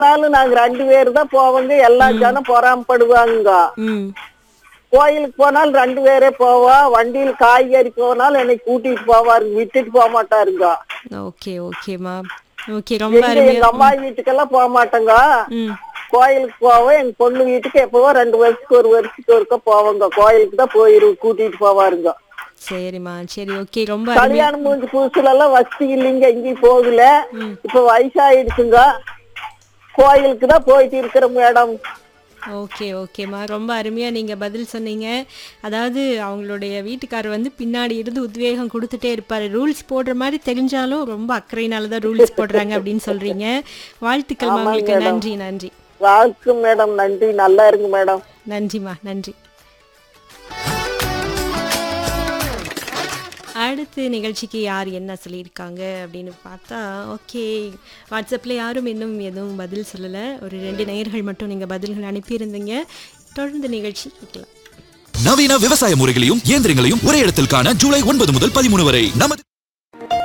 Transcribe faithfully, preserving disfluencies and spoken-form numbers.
போனாலும் நாங்க ரெண்டு பேரு தான் போவோங்க. எல்லா ஜனம் பொறாமப்படுவாங்க. ம் கோயிலுக்கு போனாலும் ரெண்டு பேரே போவா. வண்டியில் காய்கறி போனாலும் என்னை கூட்டிட்டு போவாருங்க, விட்டுட்டு போக மாட்டாருங்க. ஓகே ஓகேம்மா. ஓகே ரொம்ப எங்க எங்க அருமையா. அம்மா வீட்டுக்கெல்லாம் போக மாட்டேங்க. ம் கோயிலுக்கு போவோம். எங்க பொண்ணு வீட்டுக்கு எப்பவோ ரெண்டு வருஷத்துக்கு ஒரு வருஷத்துக்கு ஒருக்க போவோங்க. கோயிலுக்கு தான் போயிரு கூட்டிட்டு போவாருங்க. சரிம்மா சரி ஓகே ரொம்ப அருமையா. கல்யாணம் முடிஞ்ச புதுசுல எல்லாம் வசதி இல்லைங்க, எங்கேயும் போகல. ம் இப்ப வயசாயிடுச்சுங்க. கோயிலுக்கு தான் போயிட்டு இருக்கிறோம் மேடம். ஓகே ஓகேம்மா ரொம்ப அருமையா நீங்க பதில் சொன்னீங்க. அதாவது அவங்களுடைய வீட்டுக்காரர் வந்து பின்னாடி இருந்து உத்வேகம் கொடுத்துட்டே இருப்பாரு. ரூல்ஸ் போடுற மாதிரி தெரிஞ்சாலும் ரொம்ப அக்கறையினால தான் ரூல்ஸ் போடுறாங்க அப்படின்னு சொல்றீங்க. வாழ்த்துக்கள் ஆமாங்க உங்களுக்கு. மேடம். நன்றி நன்றி வாழ்க்கை மேடம். நன்றி. நல்லா இருங்க மேடம். நன்றிம்மா நன்றி. அடுத்து நிகழ்ச்சிக்கு யார் என்ன சொல்லியிருக்காங்க அப்படின்னு பார்த்தா, ஓகே வாட்ஸ்அப்பில் யாரும் இன்னும் எதுவும் பதில் சொல்லலை. ஒரு ரெண்டு நேயர்கள் மட்டும் நீங்கள் பதில்கள் அனுப்பியிருந்தீங்க. தொடர்ந்து நிகழ்ச்சி கேட்கலாம். நவீன விவசாய முறைகளையும் இயந்திரங்களையும் ஒரே இடத்தில் காண ஜூலை ஒன்பது முதல் பதிமூணு வரை நமது